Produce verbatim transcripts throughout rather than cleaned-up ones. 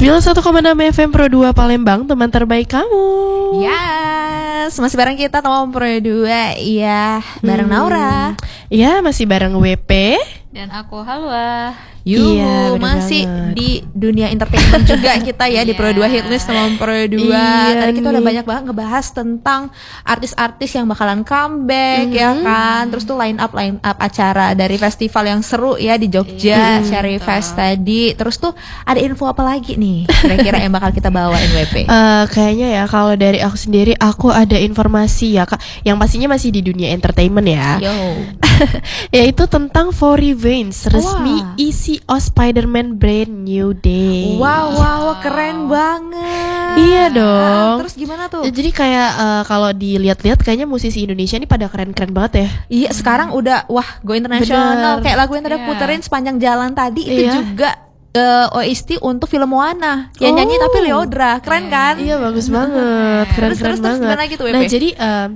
sembilan puluh satu koma enam F M Pro dua Palembang, teman terbaik kamu. Yes, masih bareng kita teman Pro dua. Iya, bareng Hmm. Naura. Iya, masih bareng W P. Dan aku Halwa. Yuh, Iya, bener masih banget. di dunia entertainment juga kita ya di Pro dua Iya. Hitlist teman Pro dua. Iya Tadi kita udah nih. banyak banget ngebahas tentang artis-artis yang bakalan comeback ya kan. Terus tuh line up line up acara dari festival yang seru ya di Jogja, Cherry Fest tadi. Terus tuh ada info apa lagi nih kira-kira yang bakal kita bawain W P? Eh, kayaknya ya kalau dari aku sendiri aku ada informasi ya Kak, yang pastinya masih di dunia entertainment ya. Yo. Yaitu tentang For Revenge resmi Wah. E C O Spider-Man Brand New Day. Wow, wow, wow, keren banget. Iya dong. Ah, terus gimana tuh? Jadi kayak eh, kalau dilihat-lihat kayaknya musisi Indonesia ini pada keren-keren banget ya. Iya, sekarang udah wah go internasional. Bener. Kayak lagu yang tadi Iya. puterin sepanjang jalan tadi itu Iya. juga eh, O S T untuk film Moana. Yang Oh. nyanyi tapi Leodra. Keren kan? Iya bagus banget, keren-keren Terus, terus, terus banget. gimana gitu, W P? Nah jadi eh,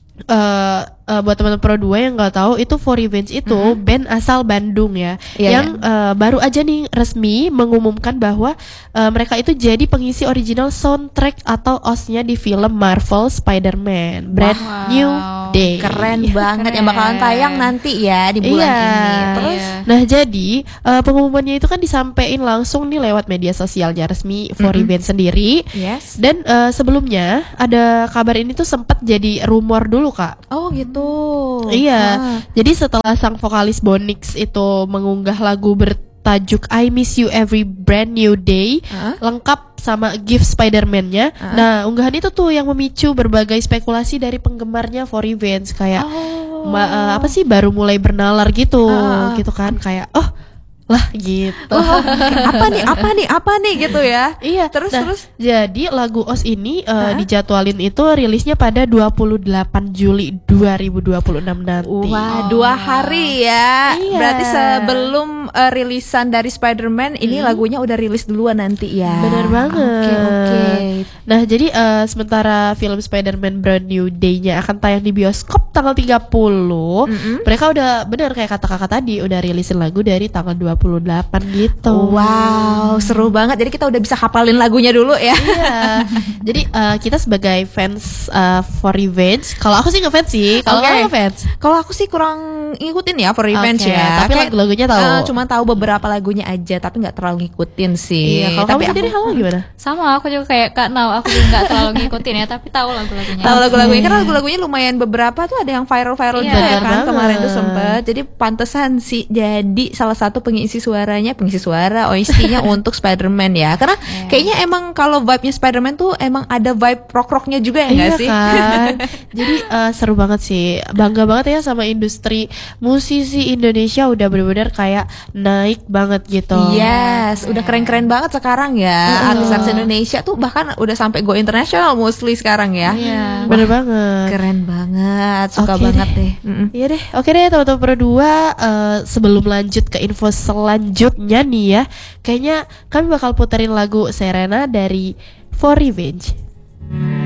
eh, eh, buat teman-teman Pro dua yang nggak tahu, itu For Revenge itu band asal Bandung ya, Iya, yang eh, baru aja nih resmi mengumumkan bahwa eh, mereka itu jadi pengisi original soundtrack atau O S T-nya di film Marvel Spider-Man Brand Wow. New Day. Keren banget yang Keren. bakalan tayang nanti ya di bulan Iya. ini. Terus Iya. Nah jadi eh, pengumumannya itu kan disampaikan langsung nih lewat media sosialnya resmi For Revenge sendiri. yes. Dan eh, sebelumnya ada kabar ini tuh sempat jadi rumor dulu Kak. Oh gitu. Iya. Ah. Jadi setelah sang vokalis Bonix itu mengunggah lagu bertajuk I Miss You Every Brand New Day Ah. lengkap sama gift Spider-Man-nya. Nah, unggahan itu tuh yang memicu berbagai spekulasi dari penggemarnya For Revenge kayak Oh. ma- eh, apa sih baru mulai bernalar gitu, Ah. gitu kan kayak oh lah gitu. Oh, apa nih? Apa nih? Apa nih gitu ya? Iya, Terus nah, terus jadi lagu O S ini eh, Hah? dijadwalin itu rilisnya pada dua puluh delapan Juli dua ribu dua puluh enam nanti. wah, dua hari ya. Iya. Berarti sebelum eh, rilisan dari Spider-Man ini lagunya udah rilis duluan nanti ya. Bener banget. Oke, oke. Nah, jadi eh, sementara film Spider-Man Brand New Day-nya akan tayang di bioskop tanggal tiga puluh. Mm-mm. Mereka udah bener kayak kata kakak tadi udah rilisin lagu dari tanggal dua puluh delapan gitu. Wow, seru banget. Jadi kita udah bisa hafalin lagunya dulu ya. Iya. Jadi eh, kita sebagai fans eh, For Revenge, kalau aku sih ngefans sih, kalau Oke. kamu ngefans. Kalau aku sih kurang ngikutin ya For Revenge Oke, ya. tapi Kayak, lagu-lagunya tahu. eh, cuma tahu beberapa lagunya aja, tapi nggak terlalu ngikutin sih. Iya, kalau tapi kamu sendiri aku- kamu gimana? Sama aku juga kayak Kak Nau, aku juga nggak terlalu ngikutin ya, tapi tahu lagu-lagunya. Tahu lagu-lagunya karena lagu-lagunya lumayan beberapa tuh ada yang viral-viral Iya, juga ya bener kan banget. kemarin tuh sempet. Jadi pantesan sih jadi salah satu pengisi suaranya, pengisi suara O S T-nya untuk Spider-Man ya. Karena Iya. kayaknya emang kalau vibe-nya Spider-Man tuh emang ada vibe rock-rocknya juga ya Iya nggak sih? kan. Jadi eh, seru banget sih. Bangga banget ya sama industri musisi Indonesia udah bener-bener kayak naik banget gitu. Yes, udah keren-keren banget sekarang ya. Artis-artis Indonesia tuh bahkan udah sampai go internasional mostly sekarang ya. Iya. Bener banget. Keren banget, suka Oke banget deh. deh. Mm-mm. Iya deh, oke deh teman-teman berdua. eh, sebelum lanjut ke info selanjutnya nih ya, kayaknya kami bakal puterin lagu Serena dari For Revenge.